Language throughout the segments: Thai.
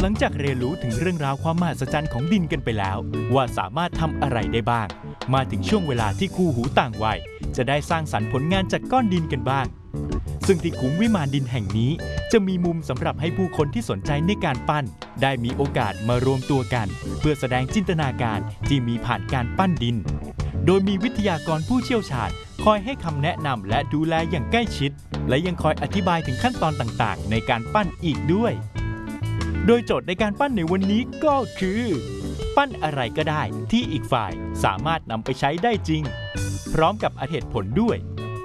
หลังจากเรียนรู้ถึงเรื่องราวความมหัศจรรย์ของดินกันไปแล้วว่าสามารถทำอะไรได้บ้างมาถึงช่วงเวลาที่คู่หูต่างวัยจะได้สร้างสรรค์ผลงานจากก้อนดินกันบ้างซึ่งที่คุ้มวิมานดินแห่งนี้จะมีมุมสำหรับให้ผู้คนที่สนใจในการปั้นได้มีโอกาสมารวมตัวกันเพื่อแสดงจินตนาการที่มีผ่านการปั้นดินโดยมีวิทยากรผู้เชี่ยวชาญคอยให้คำแนะนำและดูแลอย่างใกล้ชิดและยังคอยอธิบายถึงขั้นตอนต่างๆในการปั้นอีกด้วยโดยโจทย์ในการปั้นในวันนี้ก็คือปั้นอะไรก็ได้ที่อีกฝ่ายสามารถนำไปใช้ได้จริงพร้อมกับเหตุผลด้วย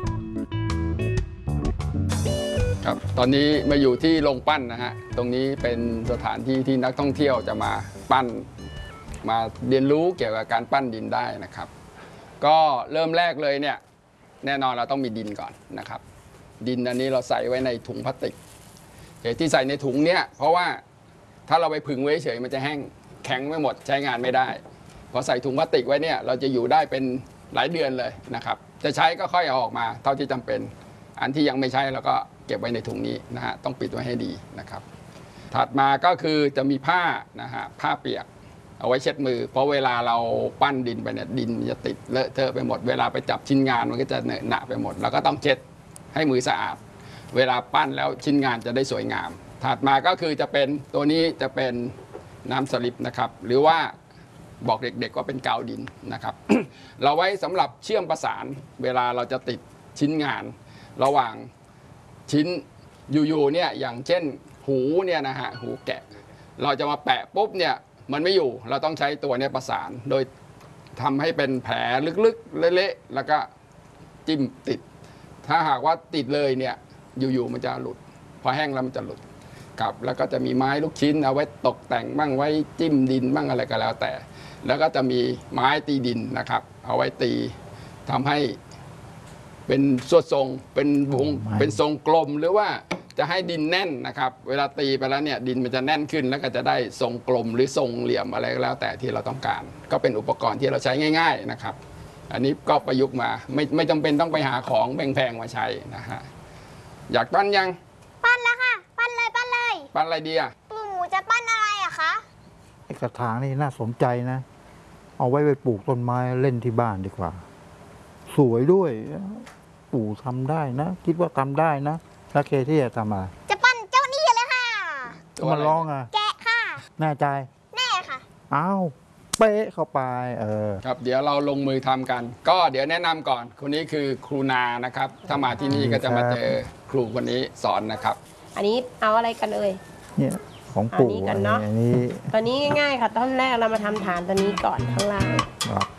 ครับตอนนี้มาอยู่ที่โรงปั้นนะฮะตรงนี้เป็นสถานที่ที่นักท่องเที่ยวจะมาปั้นมาเรียนรู้เกี่ยวกับการปั้นดินได้นะครับก็เริ่มแรกเลยเนี่ยแน่นอนเราต้องมีดินก่อนนะครับดินอันนี้เราใส่ไว้ในถุงพลาสติกเหตุที่ใส่ในถุงเนี่ยเพราะว่าถ้าเราไปผึ่งไว้เฉยมันจะแห้งแข็งไม่หมดใช้งานไม่ได้พอใส่ถุงพลาสติกไว้เนี่ยเราจะอยู่ได้เป็นหลายเดือนเลยนะครับจะใช้ก็ค่อยเอาออกมาเท่าที่จำเป็นอันที่ยังไม่ใช้เราก็เก็บไว้ในถุงนี้นะฮะต้องปิดไว้ให้ดีนะครับถัดมาก็คือจะมีผ้านะฮะผ้าเปียกเอาไว้เช็ดมือเพราะเวลาเราปั้นดินไปเนี่ยดินจะติดเลอะเทอะไปหมดเวลาไปจับชิ้นงานมันก็จะเหนอะหนะไปหมดเราก็ต้องเช็ดให้มือสะอาดเวลาปั้นแล้วชิ้นงานจะได้สวยงามถัดมาก็คือจะเป็นตัวนี้จะเป็นน้ำสลิปนะครับหรือว่าบอกเด็กๆว่าเป็นกาวดินนะครับ เราไว้สำหรับเชื่อมประสานเวลาเราจะติดชิ้นงานระหว่างชิ้นอยู่ๆเนี่ยอย่างเช่นหูเนี่ยนะฮะหูแกะเราจะมาแปะปุ๊บเนี่ยมันไม่อยู่เราต้องใช้ตัวนี้ประสานโดยทำให้เป็นแผลลึกๆเละๆแล้วก็จิ้มติดถ้าหากว่าติดเลยเนี่ยอยู่ๆมันจะหลุดพอแห้งแล้วมันจะหลุดครับแล้วก็จะมีไม้ลูกชิ้นเอาไว้ตกแต่งบ้างไว้จิ้มดินบ้างอะไรก็แล้วแต่แล้วก็จะมีไม้ตีดินนะครับเอาไว้ตีทำให้เป็นส่วนทรงเป็นวงเป็นทรงกลมหรือว่าจะให้ดินแน่นนะครับเวลาตีไปแล้วเนี่ยดินมันจะแน่นขึ้นแล้วก็จะได้ทรงกลมหรือทรงเหลี่ยมอะไรก็แล้วแต่ที่เราต้องการก็เป็นอุปกรณ์ที่เราใช้ง่ายๆนะครับอันนี้ก็ประยุกต์มาไม่จำเป็นต้องไปหาของแพงๆมาใช้นะฮะอยากปั้นยังปั้นแล้วค่ะปั้นเลยปั้นอะไรดีอ่ะปู่หมูจะปั้นอะไรอะคะไอ้กระถางนี่น่าสนใจนะเอาไว้ไปปลูกต้นไม้เล่นที่บ้านดีกว่าสวยด้วยปู่ทำได้นะคิดว่าทำได้นะแล้วเคที่จะทำอะไรจะปั้นเจ้านี่เลยค่ะมันร้องอ่ะแกะค่ะแน่ใจแน่ค่ะอ้าวเป๊ะเข้าไปครับเดี๋ยวเราลงมือทำกันก็เดี๋ยวแนะนำก่อนคนนี้คือครูนานะครับถ้ามาที่นี่ก็จะมาเจอครูคนนี้สอนนะครับอันนี้เอาอะไรกันเอ่ยเนี่ยของปู่อันนี้กันเนาะอันนี้ง่ายๆค่ะตอนแรกเรามาทำฐานตัวนี้ก่อนข้างล่าง